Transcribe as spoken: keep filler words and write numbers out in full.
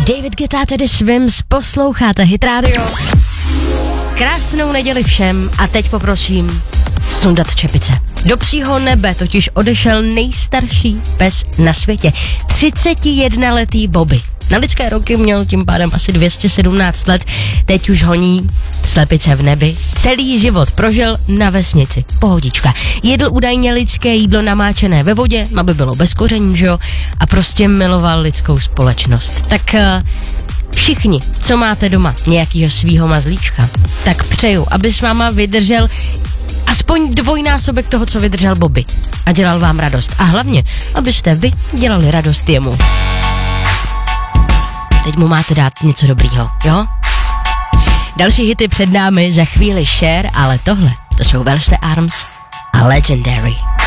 David Guetta tedy Swims, posloucháte Hit Radio. Krásnou neděli všem a teď poprosím sundat čepice. Do psího nebe totiž odešel nejstarší pes na světě, třicetijednoletý Bobby. Na lidské roky měl tím pádem asi dvě stě sedmnáct let, teď už honí slepice v nebi. Celý život prožil na vesnici, pohodička. Jedl údajně lidské jídlo namáčené ve vodě, aby bylo bez koření, že jo? A prostě miloval lidskou společnost. Tak uh, všichni, co máte doma nějakýho svýho mazlíčka, tak přeju, aby s váma vydržel aspoň dvojnásobek toho, co vydržel Bobby. A dělal vám radost. A hlavně, abyste vy dělali radost jemu. Teď mu máte dát něco dobrýho, jo? Další hity před námi, za chvíli Cher, ale tohle, to jsou Welsh The Arms a Legendary.